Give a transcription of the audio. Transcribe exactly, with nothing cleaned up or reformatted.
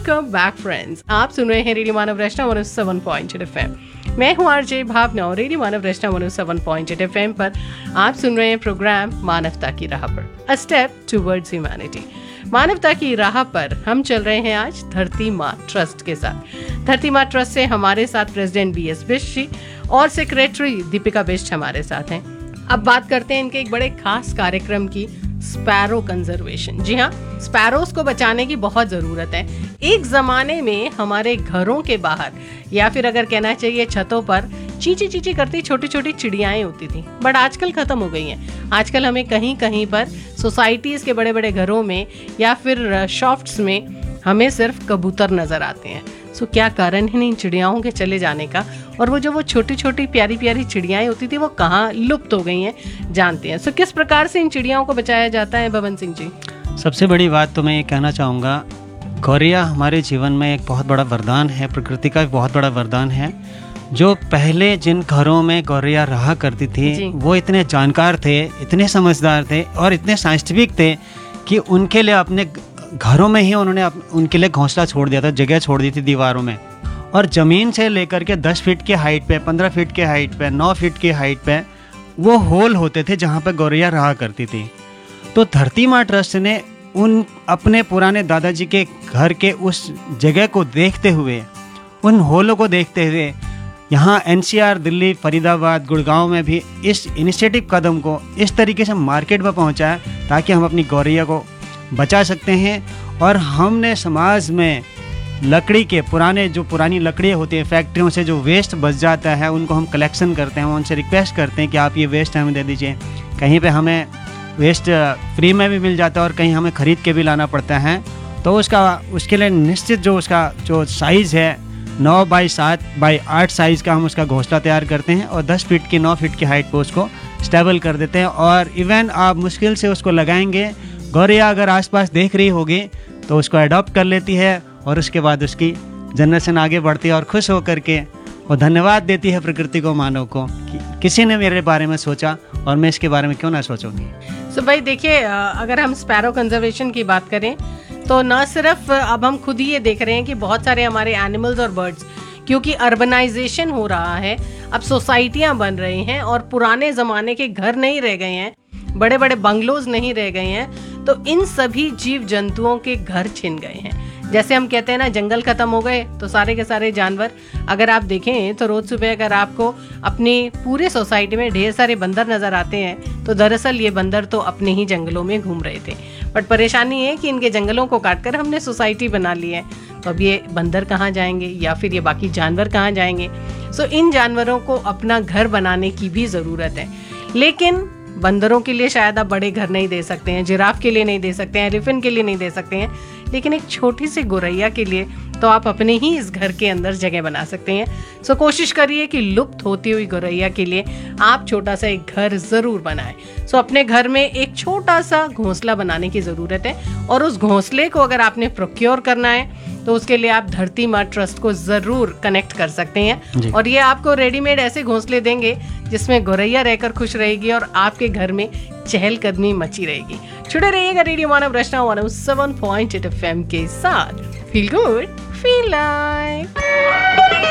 Welcome back friends. आप सुन रहे हैं रेडियो मानव रचना one O seven point eight FM. मैं हूं आरजे भावना और रेडियो मानव रचना one O seven point eight FM पर आप सुन रहे हैं प्रोग्राम मानवता की राह पर, अ स्टेप टुवर्ड्स ह्यूमैनिटी। मानवता की राह पर हम चल रहे हैं आज धरती माँ ट्रस्ट के साथ। धरती माँ ट्रस्ट से हमारे साथ प्रेसिडेंट बी एस बिष्ट जी और सेक्रेटरी दीपिका बिष्ट हमारे साथ हैं। अब बात करते हैं इनके एक बड़े खास कार्यक्रम की, स्पैरो कंजर्वेशन। जी हाँ, स्पैरोज को बचाने की बहुत ज़रूरत है। एक ज़माने में हमारे घरों के बाहर या फिर अगर कहना चाहिए छतों पर चींची चींची करती छोटी छोटी चिड़ियाएं होती थी, बट आजकल ख़त्म हो गई हैं। आजकल हमें कहीं कहीं पर सोसाइटीज़ के बड़े बड़े घरों में या फिर शॉप्स में हमें सिर्फ कबूतर नज़र आते हैं। सो क्या कारण है इन चिड़ियाओं के चले जाने का, और वो जो वो छोटी छोटी प्यारी प्यारी चिड़ियाएं होती थी वो कहाँ लुप्त हो गई हैं, जानते हैं। सो किस प्रकार से इन चिड़ियाओं को बचाया जाता है बबन सिंह जी? सबसे बड़ी बात तो मैं ये कहना चाहूँगा, गौरैया हमारे जीवन में एक बहुत बड़ा वरदान है, प्रकृति का एक बहुत बड़ा वरदान है। जो पहले जिन घरों में गौरैया रहा करती थी वो इतने जानकार थे, इतने समझदार थे और इतने साइंटिफिक थे कि उनके लिए अपने घरों में ही उन्होंने उनके लिए घोंसला छोड़ दिया था, जगह छोड़ दी थी दीवारों में। और ज़मीन से लेकर के दस फीट के हाइट पे, पंद्रह फीट के हाइट पे, नौ फीट के हाइट पे वो होल होते थे जहाँ पे गौरैया रहा करती थी। तो धरती माँ ट्रस्ट ने उन अपने पुराने दादाजी के घर के उस जगह को देखते हुए, उन होलों को देखते हुए यहाँ N C R, Delhi, Faridabad, Gurgaon में भी इस इनिशिएटिव कदम को इस तरीके से मार्केट में पहुँचाया ताकि हम अपनी गौरैया को बचा सकते हैं। और हमने समाज में लकड़ी के पुराने जो पुरानी लकड़ियाँ होती है, फैक्ट्रियों से जो वेस्ट बच जाता है उनको हम कलेक्शन करते हैं, उनसे रिक्वेस्ट करते हैं कि आप ये वेस्ट हमें दे दीजिए। कहीं पे हमें वेस्ट फ्री में भी मिल जाता है और कहीं हमें ख़रीद के भी लाना पड़ता है। तो उसका उसके लिए निश्चित जो उसका जो साइज़ है नौ बाई सात बाई आठ साइज़ का हम उसका घोंसला तैयार करते हैं और दस फीट की नौ फीट की हाइट पर उसको स्टेबल कर देते हैं। और इवन आप मुश्किल से उसको लगाएंगे, गौरैया अगर आसपास देख रही होगी तो उसको अडॉप्ट कर लेती है और उसके बाद उसकी जनरेशन आगे बढ़ती है और खुश होकर के वो धन्यवाद देती है प्रकृति को, मानव को, कि किसी ने मेरे बारे में सोचा और मैं इसके बारे में क्यों ना सोचूंगी। सो so भाई देखिए, अगर हम स्पैरो कंजर्वेशन की बात करें तो न सिर्फ अब हम खुद ही ये देख रहे हैं कि बहुत सारे हमारे एनिमल्स और बर्ड्स, क्योंकि अर्बनाइजेशन हो रहा है, अब सोसाइटियाँ बन रही हैं और पुराने ज़माने के घर नहीं रह गए हैं, बड़े बड़े बंगलोज नहीं रह गए हैं, तो इन सभी जीव जंतुओं के घर छिन गए हैं। जैसे हम कहते हैं ना, जंगल खत्म हो गए तो सारे के सारे जानवर, अगर आप देखें तो रोज सुबह अगर आपको अपनी पूरे सोसाइटी में ढेर सारे बंदर नजर आते हैं तो दरअसल ये बंदर तो अपने ही जंगलों में घूम रहे थे। बट परेशानी है कि इनके जंगलों को काटकर हमने सोसाइटी बना ली है, तो अब ये बंदर कहाँ जाएंगे या फिर ये बाकी जानवर कहाँ जाएंगे? सो इन जानवरों को अपना घर बनाने की भी ज़रूरत है। लेकिन बंदरों के लिए शायद आप बड़े घर नहीं दे सकते हैं, जिराफ के लिए नहीं दे सकते हैं, एलिफेंट के लिए नहीं दे सकते हैं, लेकिन एक छोटी सी गौरैया के लिए तो आप अपने ही इस घर के अंदर जगह बना सकते हैं। सो कोशिश करिए कि लुप्त होती हुई गौरैया के लिए आप छोटा सा एक घर ज़रूर बनाएं। सो अपने घर में एक छोटा सा घोंसला बनाने की ज़रूरत है, और उस घोंसले को अगर आपने प्रोक्योर करना है तो उसके लिए आप धरती माँ ट्रस्ट को ज़रूर कनेक्ट कर सकते हैं, और ये आपको रेडीमेड ऐसे घोंसले देंगे जिसमें गौरैया रहकर खुश रहेगी और आपके घर में चहलकदमी मची रहेगी। जुड़े रहिएगा रेडियो मानव रचना one O seven point eight FM के साथ। Feel good, feel like.